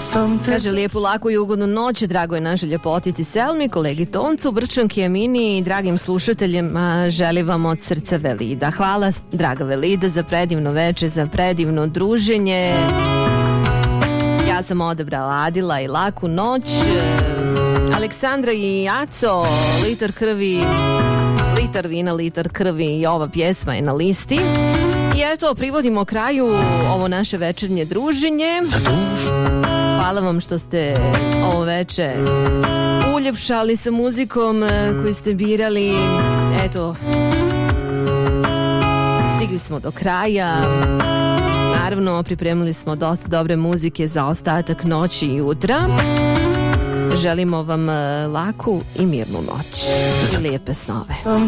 Kaže lijepu, laku i ugodnu noć, drago je našoj ljepotici Selmi, kolegi Toncu, Brčanki, Emini i dragim slušateljima želim vam od srca Velida. Hvala, draga Velida, za predivno veče, za predivno druženje. Ja sam odabrala Adila i laku noć. Aleksandra i Aco, litar krvi, litar vina, litar krvi i ova pjesma je na listi. I eto, privodimo kraju ovo naše večernje druženje. Hvala vam što ste ovo veče uljepšali sa muzikom koju ste birali. Eto, stigli smo do kraja. Naravno, pripremili smo dosta dobre muzike za ostatak noći i jutra. Želimo vam laku i mirnu noć i lijepe snove.